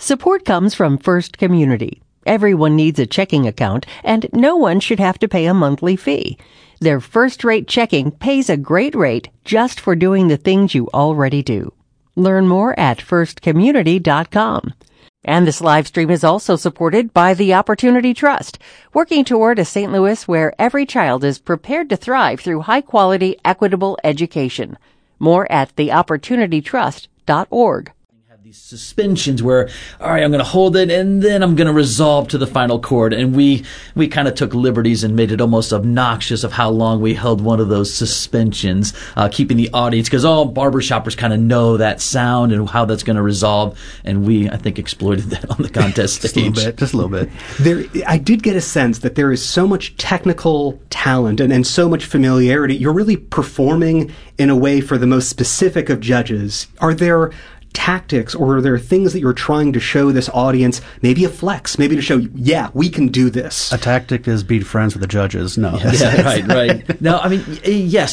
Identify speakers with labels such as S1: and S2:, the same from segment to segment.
S1: Support comes from First Community. Everyone needs a checking account, and no one should have to pay a monthly fee. Their first-rate checking pays a great rate just for doing the things you already do. Learn more at firstcommunity.com. And this live stream is also supported by the Opportunity Trust, working toward a St. Louis where every child is prepared to thrive through high-quality, equitable education. More at theopportunitytrust.org.
S2: These suspensions where, all right, I'm going to hold it and then I'm going to resolve to the final chord. And we kind of took liberties and made it almost obnoxious of how long we held one of those suspensions, keeping the audience, because all barbershoppers kind of know that sound and how that's going to resolve. And we, I think, exploited that on the contest stage.
S3: Just a little bit. I did get a sense that there is so much technical talent and so much familiarity. You're really performing in a way for the most specific of judges. Are there tactics, or are there things that you're trying to show this audience, maybe a flex, maybe to show, yeah, we can do this?
S4: A tactic is be friends with the judges. No.
S2: Yeah, right. No, I mean, yes,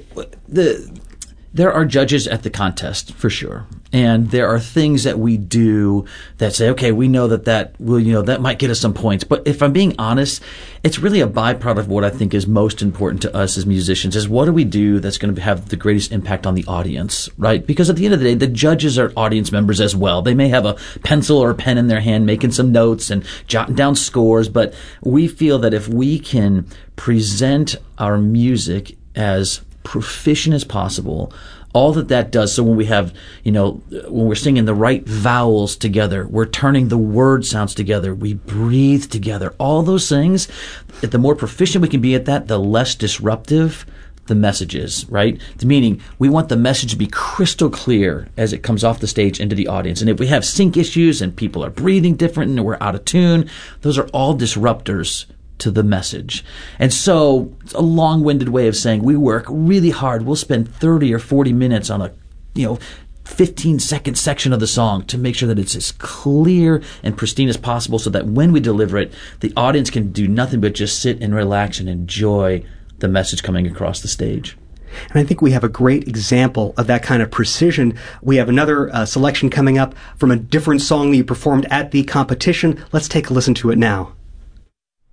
S2: there are judges at the contest, for sure. And there are things that we do that say, okay, we know that will, that might get us some points. But if I'm being honest, it's really a byproduct of what I think is most important to us as musicians, is what do we do that's going to have the greatest impact on the audience, right? Because at the end of the day, the judges are audience members as well. They may have a pencil or a pen in their hand making some notes and jotting down scores, but we feel that if we can present our music as proficient as possible, all that does, so when we have, when we're singing the right vowels together, we're turning the word sounds together, we breathe together, all those things, the more proficient we can be at that, the less disruptive the message is, right? Meaning, we want the message to be crystal clear as it comes off the stage into the audience. And if we have sync issues and people are breathing different and we're out of tune, those are all disruptors to the message. And so it's a long-winded way of saying we work really hard. We'll spend 30 or 40 minutes on a 15-second section of the song to make sure that it's as clear and pristine as possible, so that when we deliver it, the audience can do nothing but just sit and relax and enjoy the message coming across the stage.
S3: And I think we have a great example of that kind of precision. We have another selection coming up from a different song that you performed at the competition. Let's take a listen to it now.